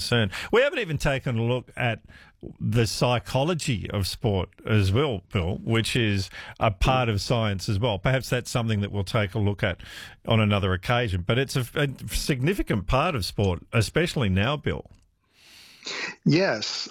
concerned. We haven't even taken a look at the psychology of sport as well, Bill, which is a part of science as well. Perhaps that's something that we'll take a look at on another occasion. But it's a significant part of sport, especially now, Bill. Yes.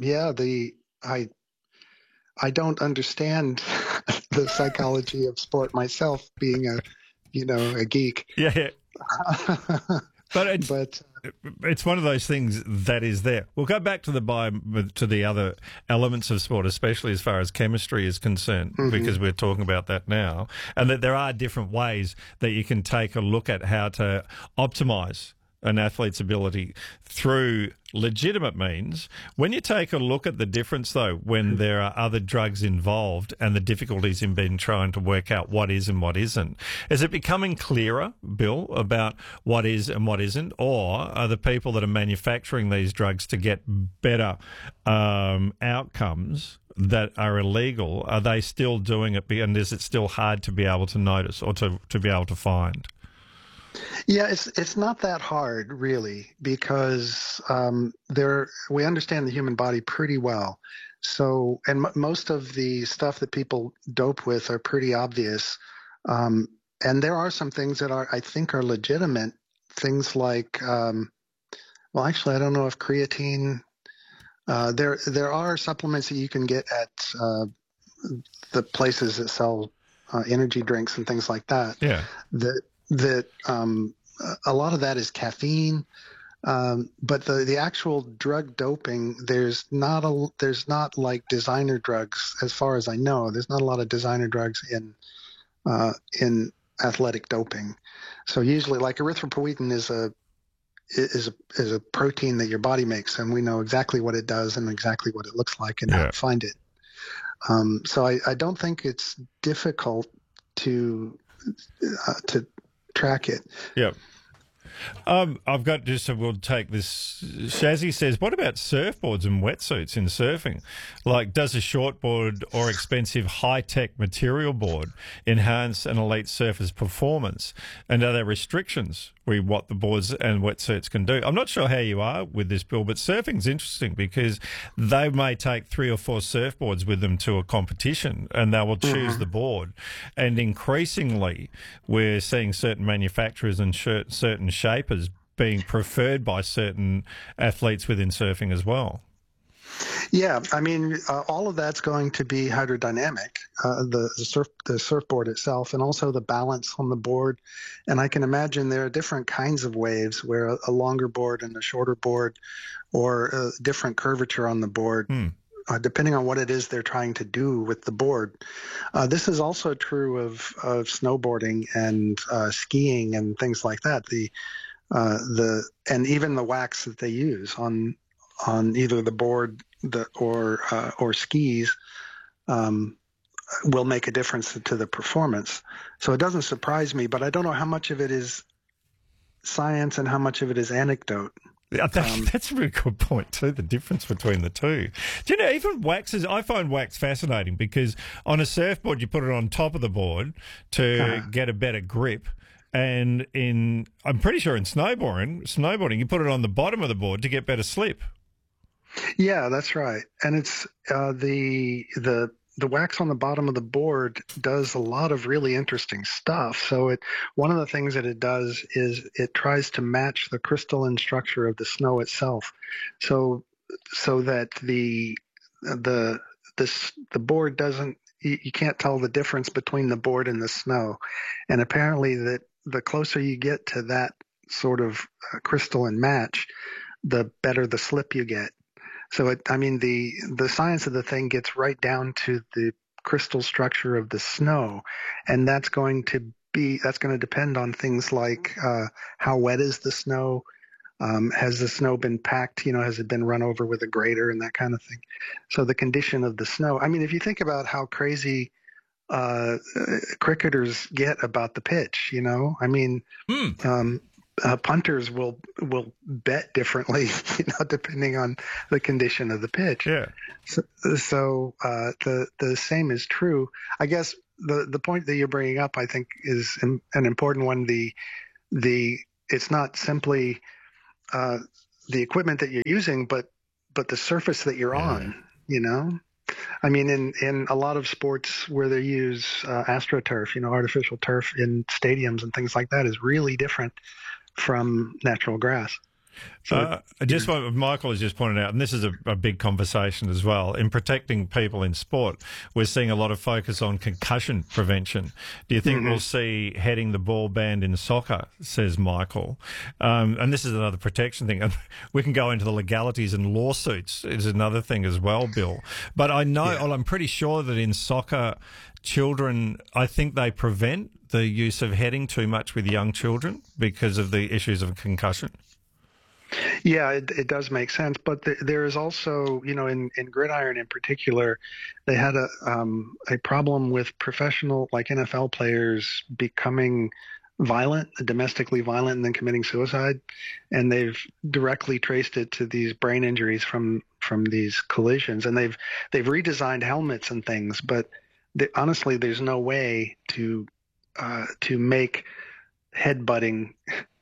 I don't understand the psychology of sport myself, being a geek. Yeah. But it's one of those things that is there. We'll go back to the other elements of sport, especially as far as chemistry is concerned, because we're talking about that now, and that there are different ways that you can take a look at how to optimise an athlete's ability through legitimate means. When you take a look at the difference, though, when there are other drugs involved and the difficulties in being trying to work out what is and what isn't, is it becoming clearer, Bill, about what is and what isn't? Or are the people that are manufacturing these drugs to get better outcomes that are illegal, are they still doing it, and is it still hard to be able to notice or to be able to find? Yeah, it's not that hard, really, because we understand the human body pretty well. So, and most of the stuff that people dope with are pretty obvious. And there are some things that I think are legitimate. Things like, well, actually, I don't know if creatine. There are supplements that you can get at the places that sell energy drinks and things like that. Yeah. That a lot of that is caffeine, but the actual drug doping, there's not like designer drugs, as far as I know. There's not a lot of designer drugs in athletic doping. So usually, like erythropoietin is a protein that your body makes, and we know exactly what it does and exactly what it looks like and how to find it. So I don't think it's difficult to track it. Yeah. I've got we'll take this. Shazzy says, what about surfboards and wetsuits in surfing? Like, does a shortboard or expensive high-tech material board enhance an elite surfer's performance? And are there restrictions with what the boards and wetsuits can do? I'm not sure how you are with this, Bill, but surfing's interesting because they may take 3 or 4 surfboards with them to a competition and they will choose the board. And increasingly, we're seeing certain manufacturers and certain shapers being preferred by certain athletes within surfing as well. Yeah, I mean, all of that's going to be hydrodynamic, the surfboard itself, and also the balance on the board. And I can imagine there are different kinds of waves where a longer board and a shorter board, or a different curvature on the board, depending on what it is they're trying to do with the board. This is also true of snowboarding and skiing and things like that. And even the wax that they use on either the board or skis will make a difference to the performance. So it doesn't surprise me, but I don't know how much of it is science and how much of it is anecdote. That's a really good point too, the difference between the two. Do you know, even waxes, I find wax fascinating because on a surfboard you put it on top of the board to get a better grip. And I'm pretty sure in snowboarding, you put it on the bottom of the board to get better slip. Yeah, that's right. And it's the wax on the bottom of the board does a lot of really interesting stuff. So one of the things that it does is it tries to match the crystalline structure of the snow itself, so that the board doesn't, you can't tell the difference between the board and the snow. And apparently that the closer you get to that sort of crystalline match, the better the slip you get. So the science of the thing gets right down to the crystal structure of the snow, and that's going to depend on things like how wet is the snow, has the snow been packed, has it been run over with a grader and that kind of thing. So the condition of the snow. I mean, if you think about how crazy cricketers get about the pitch, punters will bet differently, depending on the condition of the pitch. Yeah. So the same is true. I guess the point that you're bringing up, I think, is an important one. It's not simply the equipment that you're using, but the surface that you're on, you know? I mean, in a lot of sports where they use AstroTurf, you know, artificial turf in stadiums and things like that is really different from natural grass. So, just what Michael has just pointed out, and this is a big conversation as well, in protecting people in sport, we're seeing a lot of focus on concussion prevention. Do you think we'll see heading the ball banned in soccer, says Michael? And this is another protection thing. And we can go into the legalities and lawsuits is another thing as well, Bill. But I know, well, I'm pretty sure that in soccer, children, I think they prevent the use of heading too much with young children because of the issues of concussion. Yeah, it does make sense. But there is also, you know, in gridiron in particular, they had a problem with professional, like NFL players, becoming violent, domestically violent, and then committing suicide. And they've directly traced it to these brain injuries from these collisions. And they've redesigned helmets and things. But honestly, there's no way to make headbutting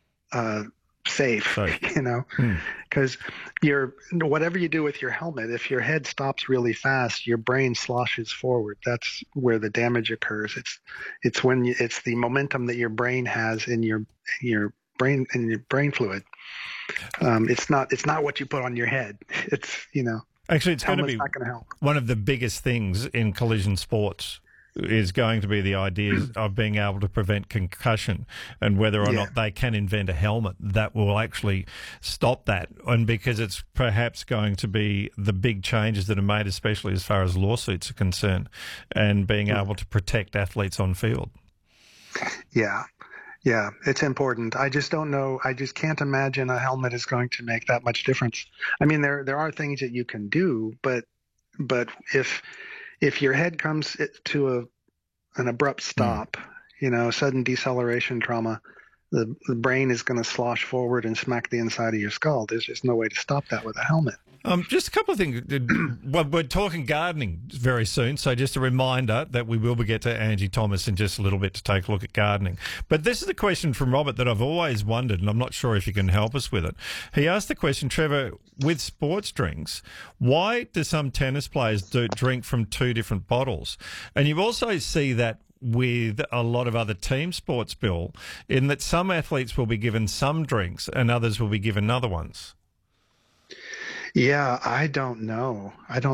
safe, you know, because whatever you do with your helmet, if your head stops really fast, your brain sloshes forward. That's where the damage occurs. It's when it's the momentum that your brain has in your brain fluid. It's not what you put on your head. It's, you know, actually, it's going to be not going to help. One of the biggest things in collision sports is going to be the idea of being able to prevent concussion, and whether or not they can invent a helmet that will actually stop that. And because it's perhaps going to be the big changes that are made, especially as far as lawsuits are concerned, and being able to protect athletes on field. Yeah, it's important. I just don't know. I just can't imagine a helmet is going to make that much difference. I mean, there are things that you can do, but if your head comes to an abrupt stop, you know, sudden deceleration trauma, the brain is going to slosh forward and smack the inside of your skull. There's just no way to stop that with a helmet. Just a couple of things. Well, we're talking gardening very soon, so just a reminder that we will get to Angie Thomas in just a little bit to take a look at gardening. But this is a question from Robert that I've always wondered, and I'm not sure if you can help us with it. He asked the question, Trevor, with sports drinks, why do some tennis players drink from two different bottles? And you also see that with a lot of other team sports, Bill, in that some athletes will be given some drinks and others will be given other ones. Yeah, I don't know.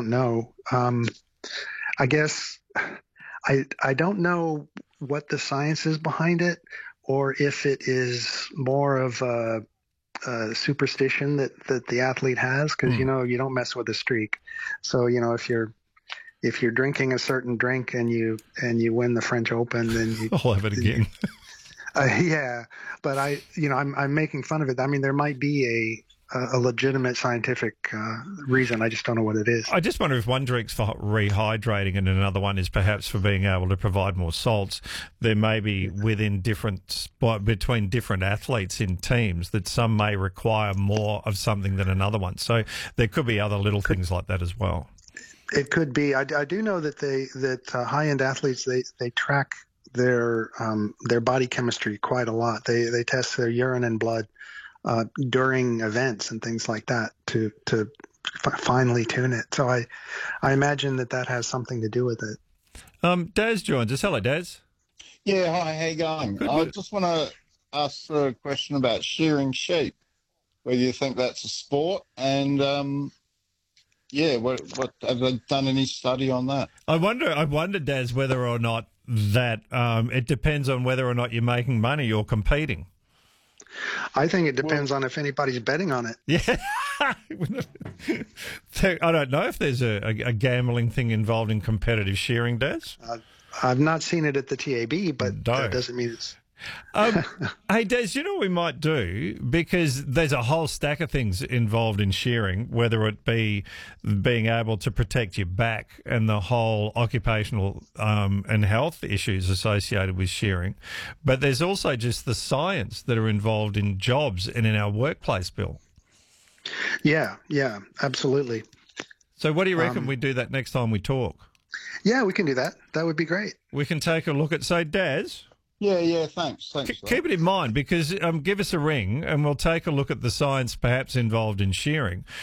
I guess I don't know what the science is behind it, or if it is more of a superstition that the athlete has, because you know, you don't mess with a streak. So, you know, if you're drinking a certain drink and you win the French Open, then I'll have it again. Yeah, but I'm making fun of it. I mean, there might be a legitimate scientific reason. I just don't know what it is. I just wonder if one drink's for rehydrating and another one is perhaps for being able to provide more salts. There may be between different athletes in teams that some may require more of something than another one. So there could be other little things like that as well. It could be. I do know that high-end athletes, they track their body chemistry quite a lot. They test their urine and blood during events and things like that to finely tune it. So I imagine that has something to do with it. Daz joins us. Hello, Daz. Yeah, hi, how you going? Good. I just want to ask a question about shearing sheep, whether you think that's a sport, and what have they done any study on that? I wonder, Daz, whether or not that it depends on whether or not you're making money or competing. I think it depends on if anybody's betting on it. Yeah. So, I don't know if there's a gambling thing involved in competitive shearing, Daz. I've not seen it at the TAB, but that doesn't mean it's... Hey, Des, you know what we might do? Because there's a whole stack of things involved in shearing, whether it be being able to protect your back and the whole occupational and health issues associated with shearing. But there's also just the science that are involved in jobs and in our workplace, Bill. Yeah, absolutely. So what do you reckon we do that next time we talk? Yeah, we can do that. That would be great. We can take a look at, say, Daz, Yeah, thanks. Keep it in mind, because give us a ring and we'll take a look at the science perhaps involved in shearing.